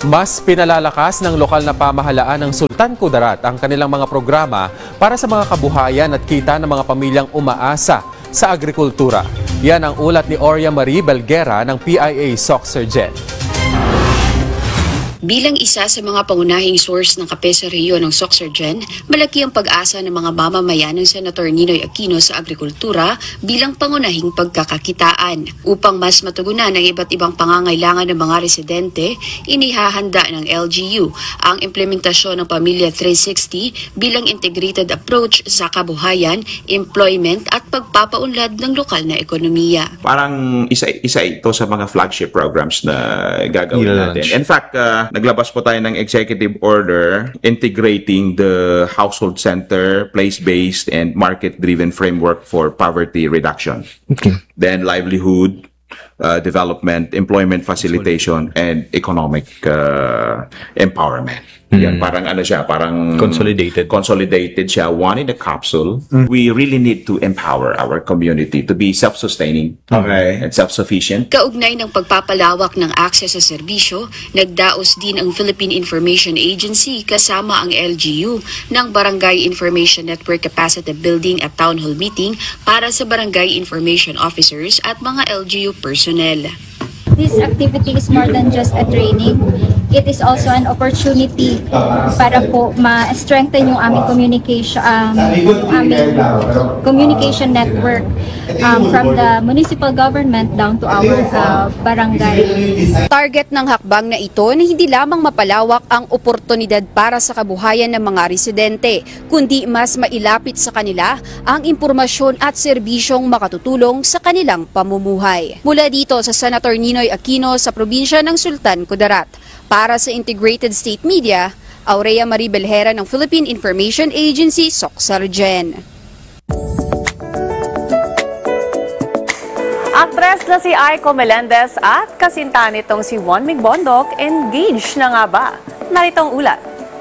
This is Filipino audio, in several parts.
Mas pinalalakas ng lokal na pamahalaan ng Sultan Kudarat ang kanilang mga programa para sa mga kabuhayan at kita ng mga pamilyang umaasa sa agrikultura. Yan ang ulat ni Oria Marie Belguera ng PIA Soxergen. Bilang isa sa mga pangunahing source ng kape sa rehiyon ng Soxergen, malaki ang pag-asa ng mga mamamayan ng Senator Ninoy Aquino sa agrikultura bilang pangunahing pagkakakitaan. Upang mas matugunan ang iba't ibang pangangailangan ng mga residente, inihahanda ng LGU ang implementasyon ng Pamilya 360 bilang integrated approach sa kabuhayan, employment at pagpapaunlad ng lokal na ekonomiya. Parang isa ito sa mga flagship programs na gagawin natin. In fact, naglabas po tayo ng executive order integrating the household center, place-based, and market-driven framework for poverty reduction. Okay. Then livelihood, development, employment facilitation, and economic empowerment. Yan, parang ano siya, parang consolidated siya, one in a capsule. We really need to empower our community to be self-sustaining and self-sufficient. Kaugnay ng pagpapalawak ng access sa serbisyo, nagdaos din ang Philippine Information Agency kasama ang LGU ng Barangay Information Network Capacity Building at Town Hall Meeting para sa Barangay Information Officers at mga LGU personnel. This activity is more than just a training. It is also an opportunity para po ma-strengthen yung aming communication network from the municipal government down to our barangay. Target ng hakbang na ito na hindi lamang mapalawak ang oportunidad para sa kabuhayan ng mga residente, kundi mas mailapit sa kanila ang impormasyon at serbisyong makatutulong sa kanilang pamumuhay. Mula dito sa Senator Ninoy Aquino sa probinsya ng Sultan Kudarat. Para sa Integrated State Media, Aurea Marie Belguera ng Philippine Information Agency, Soxergen. Aktres na si Aiko Melendez at kasinta nitong si Juan Mig Bondoc, engaged na nga ba? Narito ang ulat.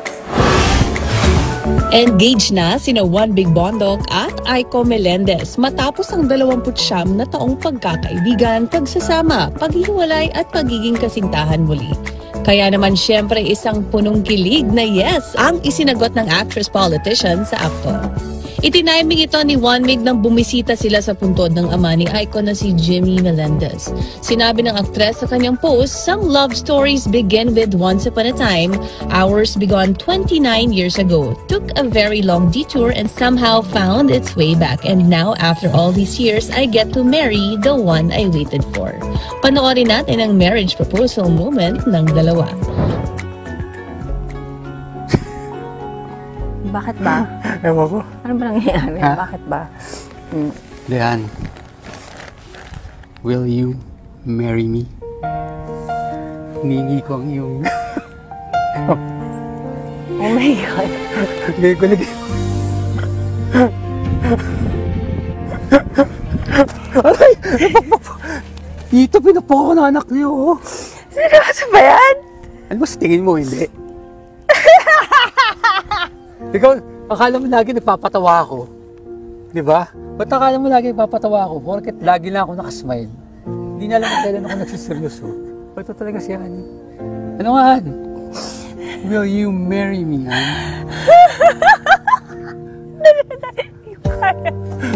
Engaged na sina Juan Mig Bondoc at Aiko Melendez matapos ang 29 na taong pagkakaibigan, pagsasama, paghiwalay at pagiging kasintahan muli. Kaya naman syempre isang punong kilig na yes ang isinagot ng actress-politician sa aktor. Itiniming ito ni Juan Mig nang bumisita sila sa puntod ng ama ni Aiko na si Jimmy Melendez. Sinabi ng aktres sa kanyang post, "Some love stories begin with once upon a time. Ours began 29 years ago. Took a very long detour and somehow found its way back. And now after all these years, I get to marry the one I waited for." Panoorin natin ang marriage proposal moment ng dalawa. Bakit ba? Ewan ko. Ano ba nangyayari? Bakit ba? Leanne, will you marry me? Hiningi ko ang iyong... Oh my God. Hindi ko lagi. Aray! Dito, pinapako ng anak niyo, oh. Seryoso ba yan? Ano ba sa tingin mo, hindi? Ikaw, akala mo lagi nagpapatawa ako. Di ba? Ba't akala mo lagi nagpapatawa ako? Porket lagi na ako nakasmile. Hindi na alam kung kailan ako nagsiseryoso. Ito talaga siya, honey. Ano nga, Han? Will you marry me, Han? Hindi ko kaya.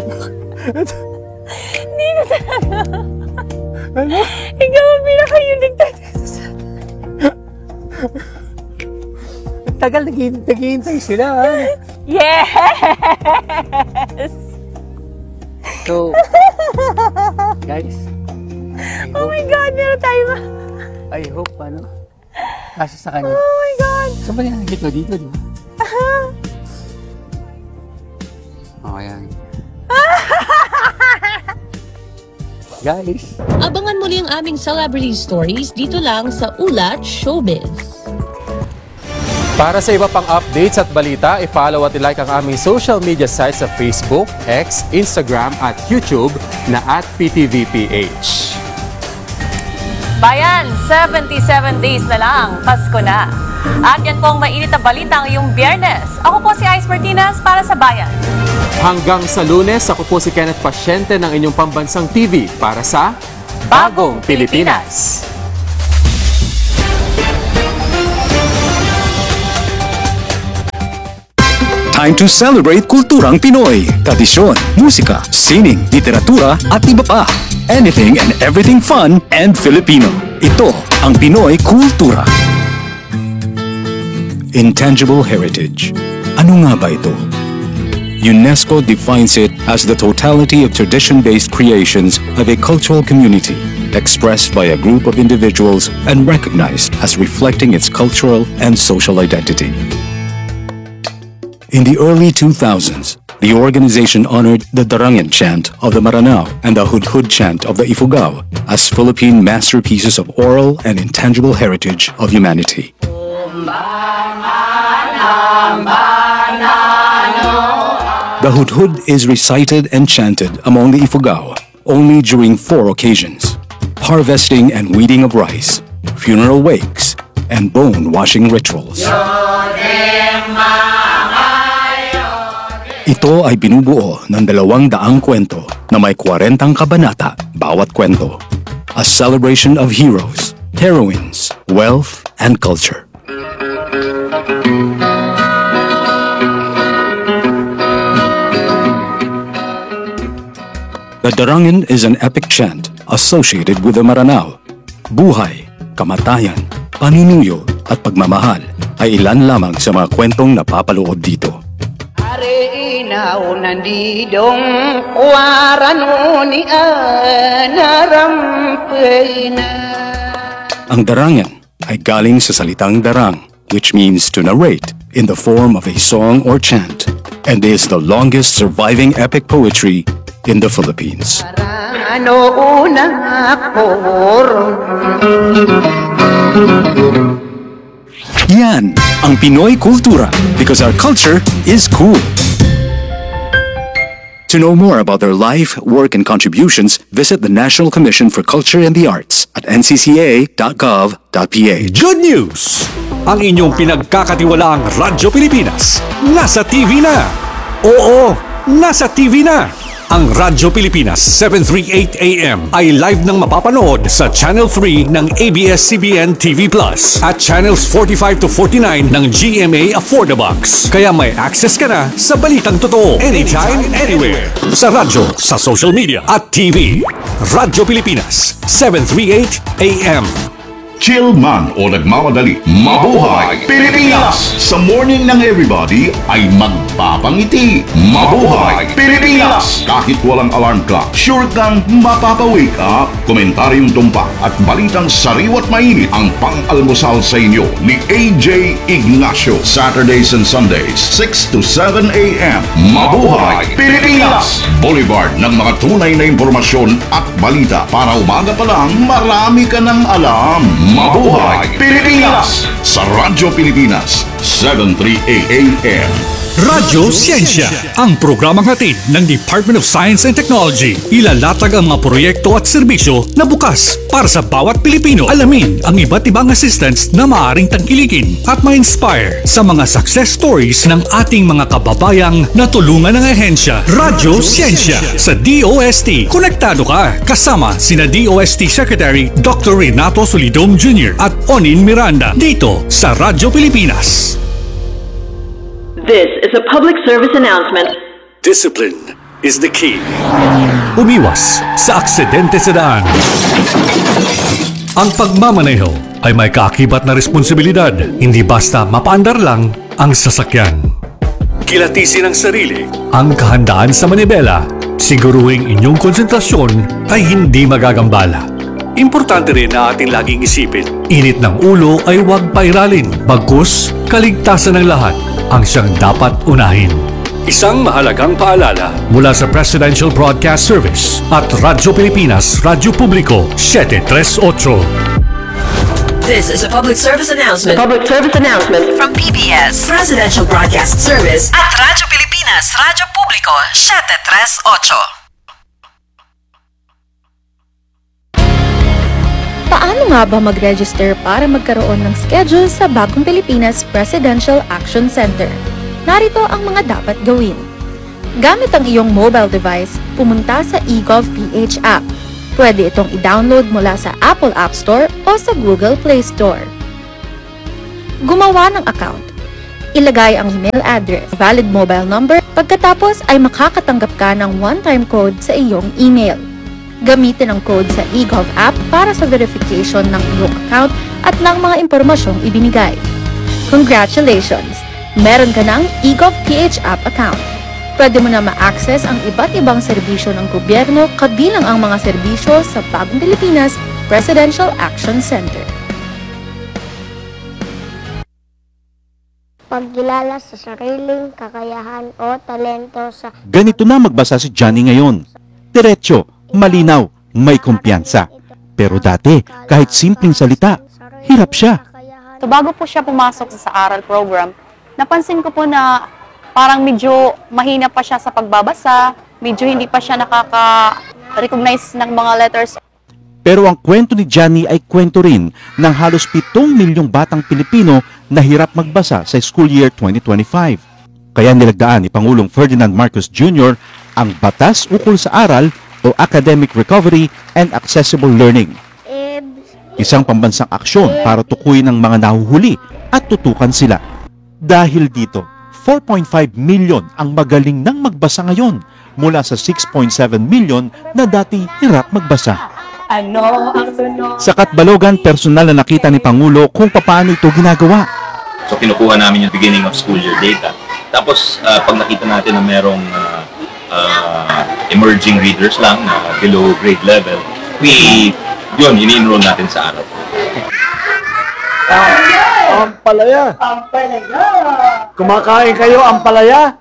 Hindi na talaga. Ano? Ikaw ang pinaka-unique tayo sa Tagal, naghihintay sila, ha? Yes! So, guys, Oh my God, meron tayo ba? I hope, ano, kasi sa kanya. Oh my God! Saan ba niya dito, di ba? Oh, ayan. Guys. Abangan muli ang aming celebrity stories dito lang sa Ulat Showbiz. Para sa iba pang updates at balita, i-follow at i-like ang aming social media sites sa Facebook, X, Instagram at YouTube na @PTVPH. Bayan, 77 days na lang, Pasko na. At yan po ang mainit na balita ngayong Biyernes. Ako po si Ice Martinez para sa Bayan. Hanggang sa Lunes, ako po si Kenneth Pasyente ng inyong pambansang TV para sa Bagong Pilipinas. Time to celebrate kulturang Pinoy, tradisyon, musika, sining, literatura at iba pa. Anything and everything fun and Filipino. Ito ang Pinoy Kultura. Intangible heritage. Ano nga ba ito? UNESCO defines it as the totality of tradition-based creations of a cultural community, expressed by a group of individuals and recognized as reflecting its cultural and social identity. In the early 2000s, the organization honored the Darangan chant of the Maranao and the Hudhud chant of the Ifugao as Philippine masterpieces of oral and intangible heritage of humanity. The Hudhud is recited and chanted among the Ifugao only during 4 occasions: harvesting and weeding of rice, funeral wakes, and bone-washing rituals. Ito ay binubuo ng 200 kwento na may 40 kabanata bawat kwento. A celebration of heroes, heroines, wealth, and culture. The Darangan is an epic chant associated with the Maranao. Buhay, kamatayan, paninuyo at pagmamahal ay ilan lamang sa mga kwentong napapaloob dito. Ang Darangan ay galing sa salitang darang, which means to narrate in the form of a song or chant, and is the longest surviving epic poetry in the Philippines. Yan ang Pinoy Kultura, because our culture is cool. To know more about their life, work, and contributions, visit the National Commission for Culture and the Arts at ncca.gov.ph. Good news! Ang inyong pinagkakatiwalaang Radyo Pilipinas nasa TV na! Oo, nasa TV na! Ang Radyo Pilipinas 738 AM ay live nang mapapanood sa Channel 3 ng ABS-CBN TV Plus at Channels 45 to 49 ng GMA Affordabox. Kaya may access ka na sa balitang totoo anytime, anywhere. Sa radyo, sa social media at TV. Radyo Pilipinas 738 AM. Chill man o nagmamadali, mabuhay Pilipinas! Sa morning ng everybody ay magpapangiti. Mabuhay Pilipinas! Kahit walang alarm clock, sure kang mapapawake up. Komentaryong tumpak at balitang sariwat mainit ang pang-almusal sa inyo ni AJ Ignacio. Saturdays and Sundays, 6 to 7 a.m. Mabuhay Pilipinas! Boulevard ng mga tunay na impormasyon at balita para umaga pa lang marami ka ng alam. Mabuhay Pilipinas! Sa Radyo Pilipinas, 738 AM. Radyo Siyensya, ang programang hatid ng Department of Science and Technology. Ilalatag ang mga proyekto at serbisyo na bukas para sa bawat Pilipino. Alamin ang iba't ibang assistance na maaaring tangkilikin at ma-inspire sa mga success stories ng ating mga kababayang natulungan ng ahensya. Radyo Siyensya sa DOST. Konektado ka kasama sina DOST Secretary Dr. Renato Solidom Jr. at Onin Miranda dito sa Radyo Pilipinas. This is a public service announcement. Discipline is the key. Umiwas sa aksidente sa daan. Ang pagmamaneho ay may kaakibat na responsibilidad. Hindi basta mapaandar lang ang sasakyan. Kilatisin ang sarili, ang kahandaan sa manibela. Siguruhing inyong konsentrasyon ay hindi magagambala. Importante rin na ating laging isipin, init ng ulo ay huwag pairalin. Bagkus, kaligtasan ng lahat ang siyang dapat unahin. Isang mahalagang paalala mula sa Presidential Broadcast Service at Radyo Pilipinas, Radyo Publiko, 738. This is a public service announcement. Public service announcement From PBS, Presidential Broadcast Service at Radyo Pilipinas, Radyo Publiko, 738. Paano nga ba mag-register para magkaroon ng schedule sa Bagong Pilipinas Presidential Action Center? Narito ang mga dapat gawin. Gamit ang iyong mobile device, pumunta sa eGov.ph app. Pwede itong i-download mula sa Apple App Store o sa Google Play Store. Gumawa ng account. Ilagay ang email address, valid mobile number, pagkatapos ay makakatanggap ka ng one-time code sa iyong email. Gamitin ang code sa eGov app para sa verification ng iyong account at ng mga impormasyong ibinigay. Congratulations! Meron ka ng eGov PH app account. Pwede mo na ma-access ang iba't ibang serbisyo ng gobyerno kabilang ang mga serbisyo sa Bagong Pilipinas Presidential Action Center. Pagkilala sa sariling kakayahan o talento sa... Ganito na magbasa si Johnny ngayon. Diretso, malinaw, may kumpiyansa. Pero dati, kahit simpleng salita, hirap siya. So bago po siya pumasok sa aral program, napansin ko po na parang medyo mahina pa siya sa pagbabasa, medyo hindi pa siya nakaka-recognize ng mga letters. Pero ang kwento ni Johnny ay kwento rin ng halos 7 milyong batang Pilipino na hirap magbasa sa school year 2025. Kaya nilagdaan ni Pangulong Ferdinand Marcos Jr. ang Batas Ukol sa Aral o Academic Recovery and Accessible Learning. Isang pambansang aksyon para tukuyin ang mga nahuhuli at tutukan sila. Dahil dito, 4.5 million ang magaling nang magbasa ngayon mula sa 6.7 million na dati hirap magbasa. Sa Katbalogan, personal na nakita ni Pangulo kung paano ito ginagawa. So kinukuha namin yung beginning of school year data. Tapos pag nakita natin na merong emerging readers lang na below grade level, ini-enroll natin sa araw. Ampalaya. Kumakain kayo ampalaya?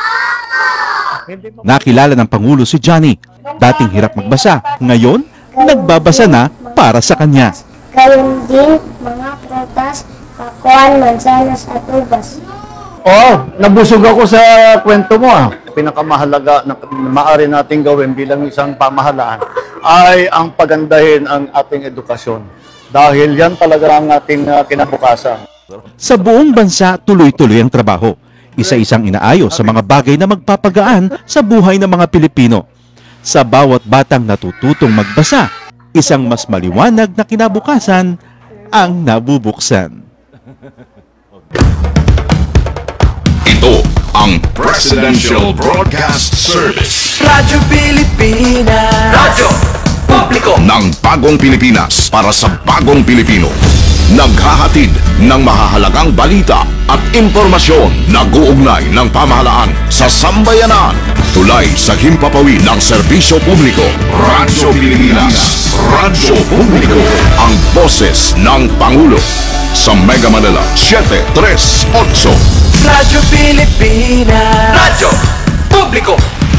Nakilala ng Pangulo si Johnny. Dating hirap magbasa, ngayon nagbabasa na para sa kanya. Gayun din mga prutas, pakuan, mansanas at ubas. Nabusog ako sa kwento mo. Pinakamahalaga na maaari nating gawin bilang isang pamahalaan ay ang pagandahin ang ating edukasyon. Dahil yan talaga ang ating kinabukasan. Sa buong bansa, tuloy-tuloy ang trabaho. Isa-isang inaayos sa mga bagay na magpapagaan sa buhay ng mga Pilipino. Sa bawat batang natututong magbasa, isang mas maliwanag na kinabukasan ang nabubuksan. Ito ang Presidential Broadcast Service. Radyo Pilipinas. Radyo Publiko ng Bagong Pilipinas para sa Bagong Pilipino. Naghahatid ng mahahalagang balita at impormasyon na guugnay ng pamahalaan sa sambayanan. Tulay sa himpapawid ng serbisyo publiko. Radyo Pilipinas. Radyo Publiko. Ang boses ng Pangulo. Sa Mega Manila, 738. Radyo Pilipinas. Radyo Publiko.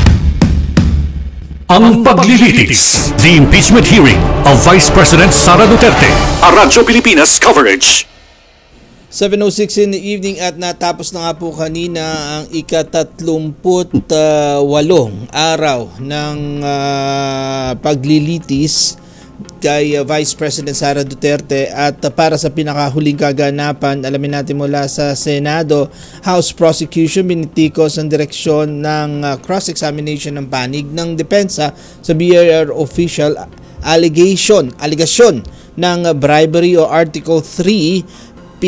Ang paglilitis, the impeachment hearing of Vice President Sara Duterte. A Radyo Pilipinas coverage. 7:06 in the evening at natapos na nga po kanina ang ika-38 araw ng paglilitis kay Vice President Sara Duterte at para sa pinakahuling kaganapan, alamin natin mula sa Senado, House Prosecution binitikos ang direksyon ng cross-examination ng panig ng depensa sa BIR official aligasyon ng bribery o Article 3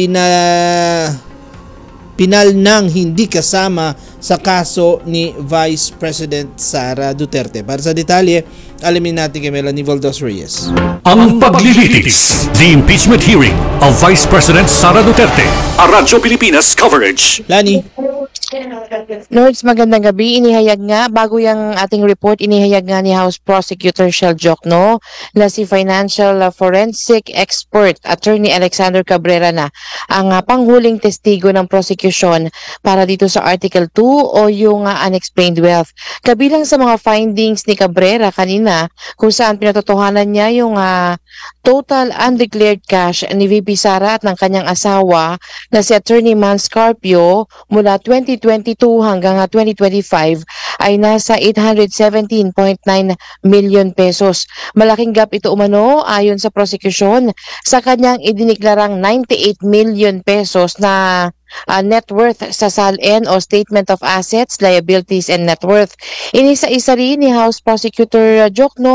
pinal nang hindi kasama sa kaso ni Vice President Sara Duterte. Para sa detalye, alamin natin kay Melanie Valdos Reyes. Ang paglilitis, the impeachment hearing of Vice President Sara Duterte. A Radyo Pilipinas coverage. Lani. Lords, magandang gabi. Inihayag nga, bago yung ating report, inihayag nga ni House Prosecutor Shel Jokno na si Financial Forensic Expert Attorney Alexander Cabrera na ang panghuling testigo ng prosecution para dito sa Article 2 o yung unexplained wealth. Kabilang sa mga findings ni Cabrera kanina kung saan pinatotohanan niya yung total undeclared cash ni VP Sara at ng kanyang asawa na si Attorney Man Scarpio mula 2022 hanggang 2025 ay nasa 817.9 million pesos. Malaking gap ito umano ayon sa prosecution sa kanyang idiniklarang 98 million pesos na net worth sa SALN o Statement of Assets, Liabilities and Net Worth. Inisa-isa rin ni House Prosecutor Jokno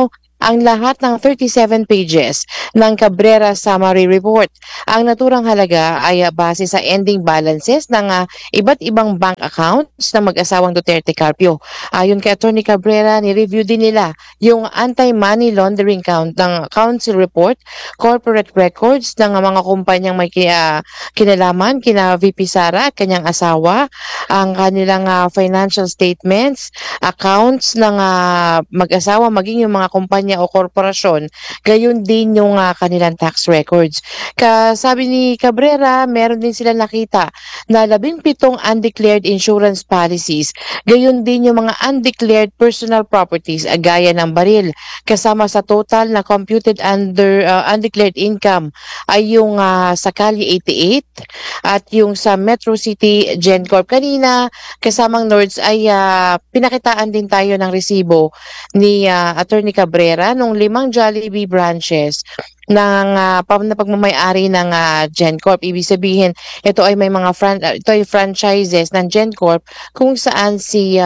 ang lahat ng 37 pages ng Cabrera Summary Report. Ang naturang halaga ay base sa ending balances ng iba't ibang bank accounts ng mag-asawang Duterte Carpio. Ayon kay Atty. Cabrera, ni-review din nila yung anti-money laundering ng council report, corporate records ng mga kumpanyang may kinalaman, kina VP Sara at kanyang asawa, ang kanilang financial statements, accounts ng mag-asawa, maging yung mga kumpanya o korporasyon, gayon din yung kanilang tax records. Sabi ni Cabrera, meron din sila nakita na 17 undeclared insurance policies, gayon din yung mga undeclared personal properties, gaya ng baril, kasama sa total na computed under undeclared income ay yung sa Cali 88 at yung sa Metro City GenCorp. Kanina kasamang Nords ay pinakitaan din tayo ng resibo ni Atty. Cabrera nung 5 Jollibee branches ng na pagmamay-ari ng GenCorp. Ibig sabihin, ito ay may mga ito ay franchises ng GenCorp kung saan si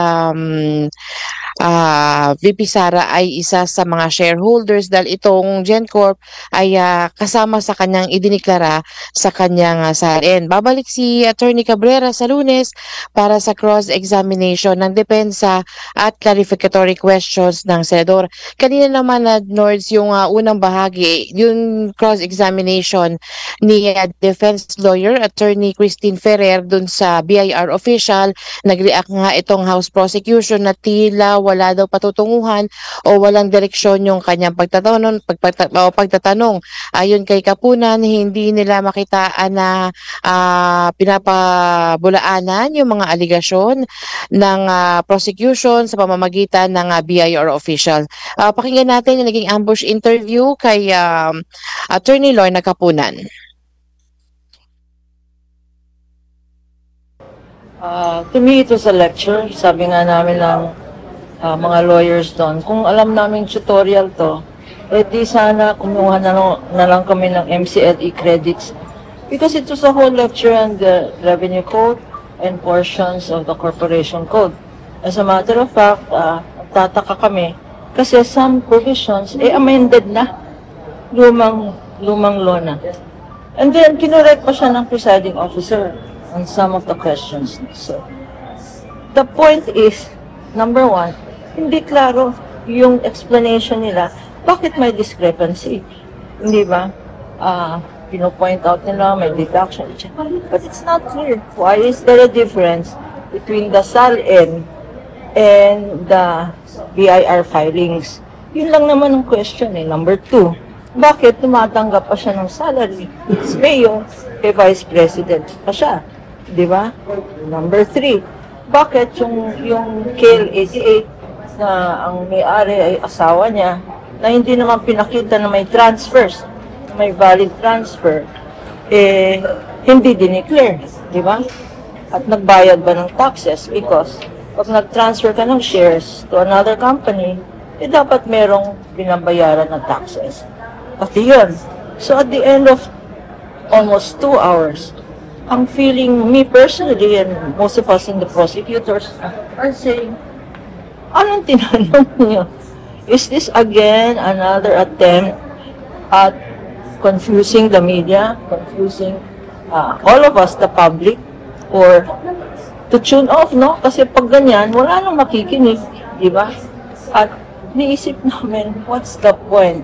VP Sara ay isa sa mga shareholders dahil itong GenCorp ay kasama sa kanyang idineklara sa kanyang salin. Babalik si Atty. Cabrera sa Lunes para sa cross-examination ng depensa at clarificatory questions ng senador. Kanina naman Nords, yung unang bahagi, yung cross-examination ni defense lawyer Attorney Christine Ferrer dun sa BIR official, nag-react nga itong House prosecution na tila wala daw patutunguhan o walang direksyon yung kanyang pagtatanong. Ayon kay Kapunan, hindi nila makitaan na pinapabulaanan yung mga aligasyon ng prosecution sa pamamagitan ng BIR official. Pakinggan natin yung naging ambush interview kay Attorney Lorna Kapunan. To me, it was a lecture. Sabi nga namin ng mga lawyers doon, kung alam namin tutorial to, di sana kumuha na lang kami ng MCLE credits. Because it was a whole lecture on the revenue code and portions of the corporation code. As a matter of fact, tataka kami kasi some provisions, amended na. Lumang law na. And then, kinorek pa siya ng presiding officer on some of the questions. So, the point is, number one, hindi klaro yung explanation nila, bakit may discrepancy? Hindi ba? Pino-point out nila, may deduction. But it's not clear. Why is there a difference between the SALN and the BIR filings? Yun lang naman ang question Number two, bakit tumatanggap pa siya ng salary? It's mayor, vice president pa siya. Di ba? Number three, bakit yung KL 88 na ang may-ari ay asawa niya na hindi naman pinakita na may transfers, may valid transfer, hindi dineclare, di ba? At nagbayad ba ng taxes? Because pag nag-transfer ka ng shares to another company, dapat merong binabayaran ng taxes. Pati yun. So at the end of almost 2 hours, ang feeling, me personally, and most of us in the prosecutors are saying, anong tinanong niyo? Is this again another attempt at confusing the media, confusing all of us, the public, or to tune off, no? Kasi pag ganyan, wala nang makikinig, di ba? At niisip namin, what's the point?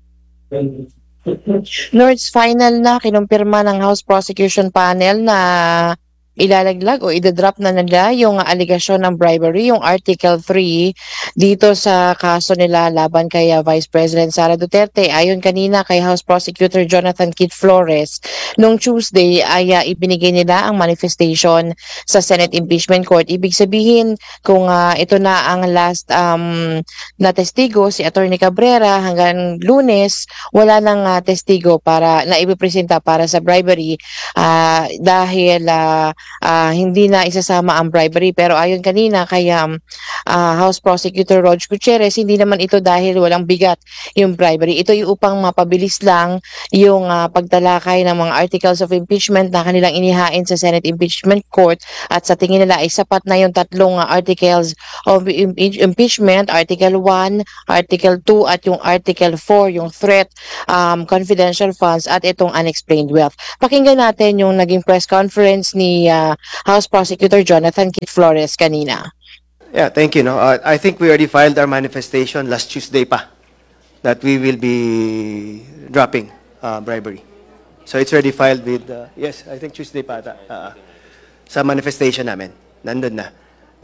Nords, final na kinumpirma ng House Prosecution Panel na ilalaglag o idadrop na nila yung aligasyon ng bribery, yung Article 3 dito sa kaso nila laban kay Vice President Sara Duterte. Ayon kanina kay House Prosecutor Jonathan Kit Flores, nung Tuesday ay ibinigay nila ang manifestation sa Senate Impeachment Court. Ibig sabihin, kung ito na ang last na testigo, si Atty. Cabrera, hanggang Lunes, wala nang testigo para na ipipresenta para sa bribery dahil hindi na isasama ang bribery. Pero ayon kanina kay House Prosecutor Rog Gutierrez, hindi naman ito dahil walang bigat yung bribery. Ito yung upang mapabilis lang yung pagtalakay ng mga articles of impeachment na kanilang inihain sa Senate Impeachment Court, at sa tingin nila ay sapat na yung tatlong articles of impeachment, Article 1, Article 2 at yung Article 4, yung threat, confidential funds at itong unexplained wealth. Pakinggan natin yung naging press conference ni House Prosecutor Jonathan Kit Flores kanina. Yeah, thank you. No, I think we already filed our manifestation last Tuesday pa that we will be dropping bribery. So it's already filed with, yes, I think Tuesday pa ata, sa manifestation namin. Nandun na.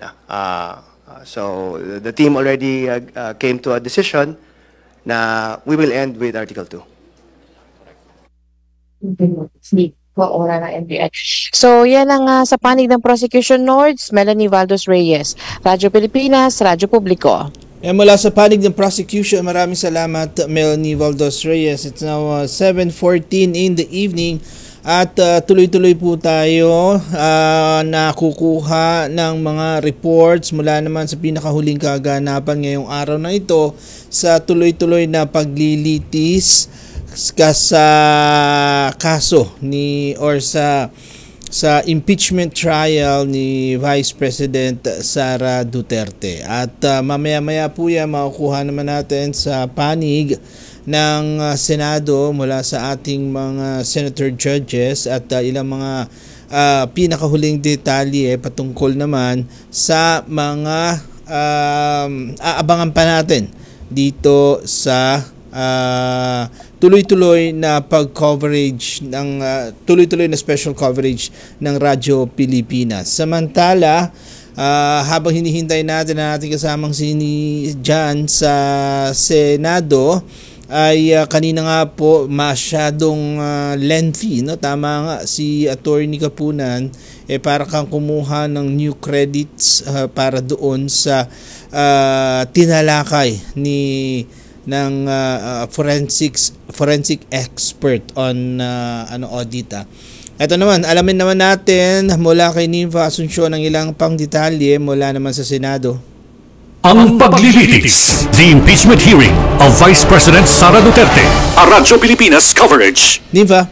So the team already came to a decision na we will end with Article 2. So yan ang sa panig ng prosecution, Nords. Melanie Valdos Reyes, Radyo Pilipinas, Radyo Publiko. Mula sa panig ng prosecution, maraming salamat Melanie Valdos Reyes. It's now 7:14 in the evening at tuloy-tuloy po tayo nakukuha ng mga reports mula naman sa pinakahuling kaganapan ngayong araw na ito sa tuloy-tuloy na paglilitis sa kaso sa impeachment trial ni Vice President Sara Duterte. At mamaya-maya po yan makukuha naman natin sa panig ng Senado mula sa ating mga senator judges at ilang mga pinakahuling detalye patungkol naman sa mga aabangan pa natin dito sa tuloy-tuloy na pag-coverage ng tuloy-tuloy na special coverage ng Radyo Pilipinas. Samantala, habang hinihintay natin ang ating kasamang sini dyan sa Senado, ay kanina nga po masyadong lengthy, no? Tama nga si Attorney Kapunan, para kang kumuha ng new credits para doon sa tinalakay ng forensic expert on audit. Ito naman, alamin naman natin mula kay Ninfa Asuncion ang ilang pang detalye mula naman sa Senado. Ang paglilitis, the impeachment hearing of Vice President Sara Duterte. Radyo Pilipinas coverage. Ninfa.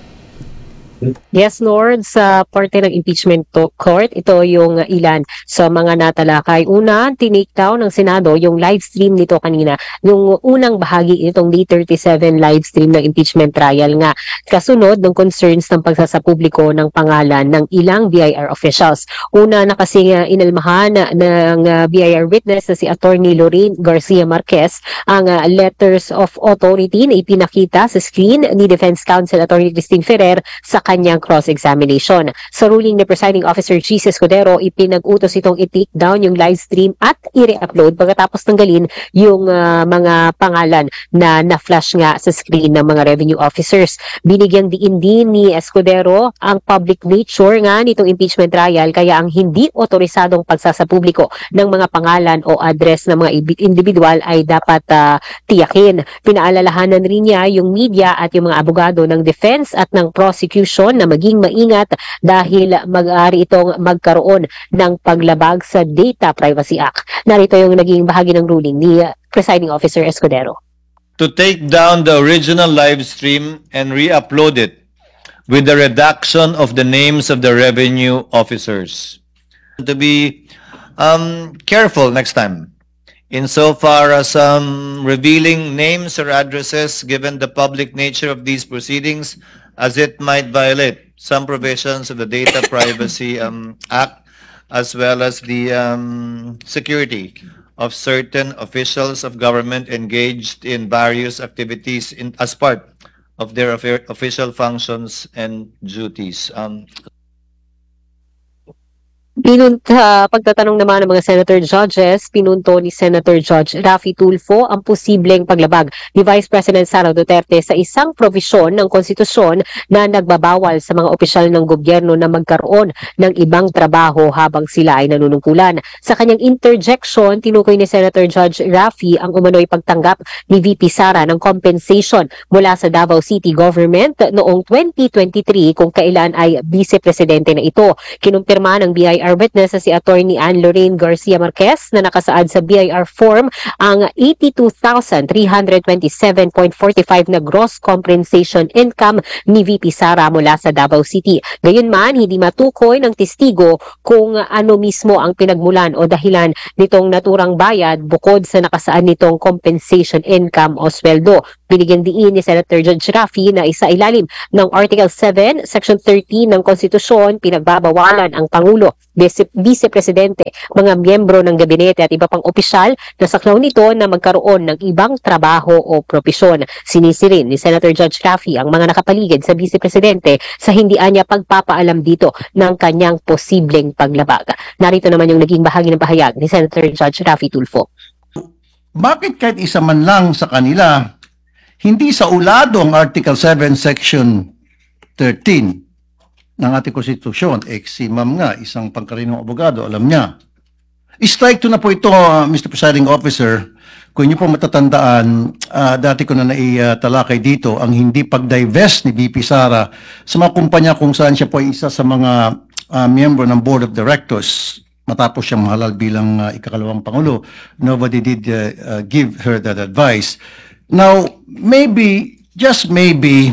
Yes, Lord, sa parte ng impeachment court, ito yung ilan sa mga natalakay. Una, tinake down ng Senado yung live stream nito kanina, yung unang bahagi itong D37 live stream ng impeachment trial nga. Kasunod ng concerns ng pagsasapubliko ng pangalan ng ilang BIR officials. Una na kasi inalmahan ng BIR witness na si Attorney Lorraine Garcia Marquez ang letters of authority na ipinakita sa screen ni Defense Counsel Attorney Christine Ferrer sa kanyang cross-examination. Sa ruling ni Presiding Officer Chis Escudero, ipinag-utos itong i-take down yung live stream at i-re-upload pagkatapos tanggalin yung mga pangalan na na-flash nga sa screen ng mga revenue officers. Binigyang diin din ni Escudero ang public nature nga nitong impeachment trial, kaya ang hindi otorisadong pagsasapubliko ng mga pangalan o address ng mga individual ay dapat tiyakin. Pinaalalahanan rin niya yung media at yung mga abogado ng defense at ng prosecution na maging maingat dahil mag-aari itong magkaroon ng paglabag sa Data Privacy Act. Narito yung naging bahagi ng ruling ni Presiding Officer Escudero. To take down the original live stream and re-upload it with the redaction of the names of the revenue officers. To be careful next time insofar as revealing names or addresses given the public nature of these proceedings, as it might violate some provisions of the Data Privacy Act, as well as the security of certain officials of government engaged in various activities as part of their official functions and duties. Pagtatanong naman ng mga Senator Judges, pinunto ni Senator Judge Raffy Tulfo ang posibleng paglabag ni Vice President Sara Duterte sa isang provisyon ng konstitusyon na nagbabawal sa mga opisyal ng gobyerno na magkaroon ng ibang trabaho habang sila ay nanunungkulan. Sa kanyang interjection, tinukoy ni Senator Judge Raffy ang umano'y pagtanggap ni VP Sara ng compensation mula sa Davao City Government noong 2023 kung kailan ay vice-presidente na ito. Kinumpirma ng BIR witness na si Attorney Ann Lorraine Garcia Marquez na nakasaad sa BIR form ang 82,327.45 na gross compensation income ni VP Sara mula sa Davao City. Gayunman, hindi matukoy ng testigo kung ano mismo ang pinagmulan o dahilan nitong naturang bayad bukod sa nakasaad nitong compensation income o sweldo. Binigyan diin ni Senator Judge Raffy na isa ilalim ng Article 7, Section 13 ng Konstitusyon, pinagbabawalan ang Pangulo, Vice-Presidente, mga miyembro ng gabinete at iba pang opisyal na saklaw nito na magkaroon ng ibang trabaho o propesyon. Sinisi rin ni Senator Judge Raffy ang mga nakapaligid sa Vice-Presidente sa hindi anya pagpapaalam dito ng kanyang posibleng paglabag. Narito naman yung naging bahagi ng pahayag ni Senator Judge Raffy Tulfo. Bakit kahit isa man lang sa kanila hindi sa ulado ang Article 7, Section 13 ng ating konstitusyon? Si ma'am nga, isang pangkarinong abogado, alam niya. Strike to na po ito, Mr. Presiding Officer. Kung niyo po matatandaan, dati ko na naitalakay dito ang hindi pag-divest ni VP Sara sa mga kumpanya kung saan siya po ay isa sa mga miyembro ng Board of Directors matapos siyang mahalal bilang ikakalawang Pangulo. Nobody did give her that advice. Now, maybe, just maybe,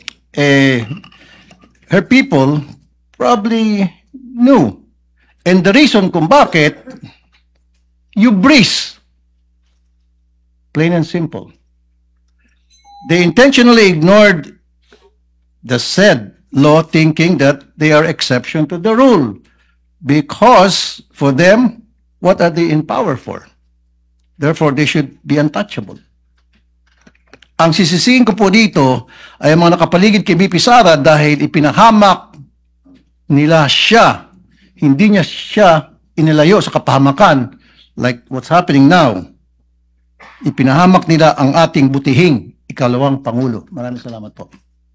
her people probably knew. And the reason kung bakit, you breeze. Plain and simple. They intentionally ignored the said law thinking that they are exception to the rule. Because, for them, what are they in power for? Therefore, they should be untouchable. Ang sisisihin ko po dito ay mga nakapaligid kay VP Sara dahil ipinahamak nila siya. Hindi niya siya inilayo sa kapahamakan like what's happening now. Ipinahamak nila ang ating butihing ikalawang Pangulo. Maraming salamat po.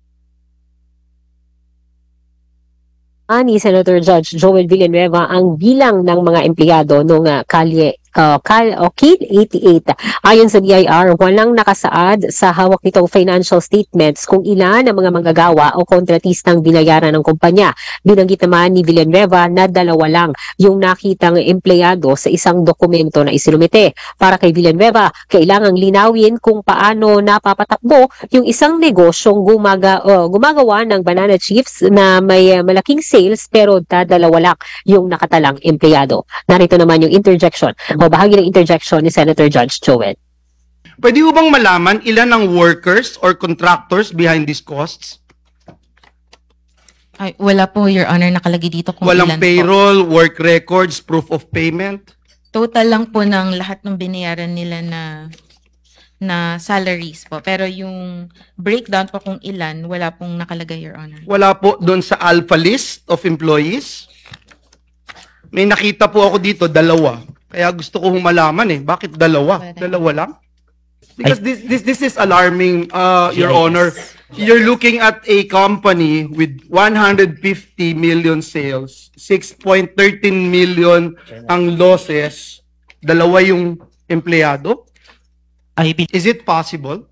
Ni Senator Judge Joel Villanueva ang bilang ng mga empleyado ng Kalye KIL 88. Ayon sa BIR, walang nakasaad sa hawak nitong financial statements kung ilan ang mga manggagawa o kontratistang binayaran ng kumpanya. Binanggit naman ni Villanueva na 2 lang yung nakitang empleyado sa isang dokumento na isinumite. Para kay Villanueva, kailangang linawin kung paano napapatakbo yung isang negosyong gumagawa ng banana chips na may malaking sales pero 2 lang yung nakatalang empleyado. Narito naman yung interjection o bahagi ng interjection ni Senator Judge Joel. Pwede ho bang malaman ilan ang workers or contractors behind these costs? Ay, wala po, Your Honor, nakalagay dito kung Walang ilan payroll, work records, proof of payment? Total lang po ng lahat ng binayaran nila na salaries po. Pero yung breakdown po kung ilan, wala pong nakalagay, Your Honor. Wala po doon sa alpha list of employees? May nakita po ako dito, 2. Kaya gusto ko malaman bakit 2? 2 lang? Because this is alarming, Your Honor. You're looking at a company with 150 million sales, 6.13 million ang losses, 2 yung empleyado? Is it possible?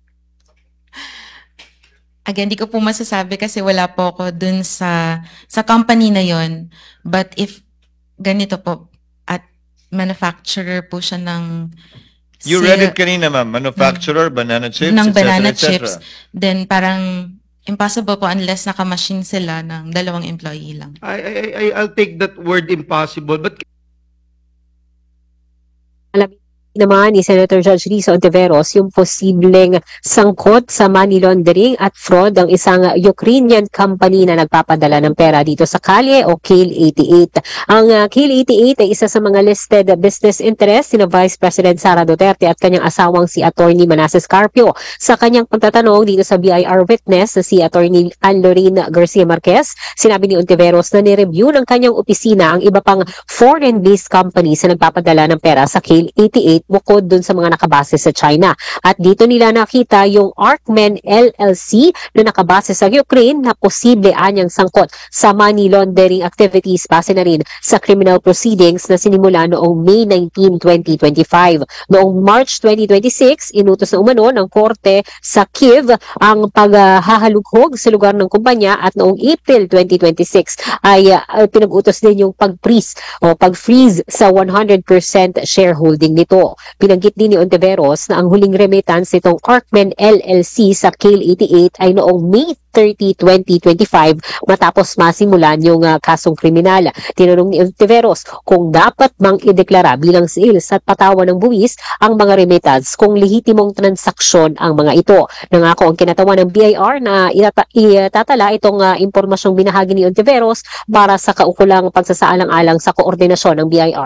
Again, di ko po masasabi kasi wala po ako dun sa company na yon. But if ganito po, at manufacturer po siya ng You read it kanina, ma'am. Manufacturer, banana chips, ng etc., banana etc. chips. Then parang impossible po unless naka-machine sila ng 2 employee lang. I'll take that word impossible, but naman ni Senator Judge Risa Ontiveros yung posibleng sangkot sa money laundering at fraud ng isang Ukrainian company na nagpapadala ng pera dito sa Kalye o Kale 88. Ang Kale 88 ay isa sa mga listed business interest ni Vice President Sara Duterte at kanyang asawang si Attorney Manasseh Carpio. Sa kanyang pagtatanong dito sa BIR witness na si Attorney Anne-Lorraine Garcia Marquez, sinabi ni Ontiveros na ni-review ng kanyang opisina ang iba pang foreign-based companies na nagpapadala ng pera sa Kale 88 bukod dun sa mga nakabase sa China. At dito nila nakita yung Arcmen LLC na nakabase sa Ukraine na posible anyang sangkot sa money laundering activities base na rin sa criminal proceedings na sinimula noong May 19, 2025. Noong March 2026, inutos na umano ng korte sa Kiev ang paghahalughog sa lugar ng kumpanya at noong April 2026 ay pinag-utos din yung pag-freeze sa 100% shareholding nito. Pinanggit din ni Ontiveros na ang huling remittance nitong Arcmen LLC sa Kale 88 ay noong May 30, 2025 matapos masimulan yung kasong kriminal. Tinanong ni Ontiveros kung dapat bang ideklara bilang sales at patawan ng buwis ang mga remittance kung lehitimong transaksyon ang mga ito. Nangako ang kinatawan ng BIR na itatala itong impormasyong binahagi ni Ontiveros para sa kaukulang pagsasaalang-alang sa koordinasyon ng BIR.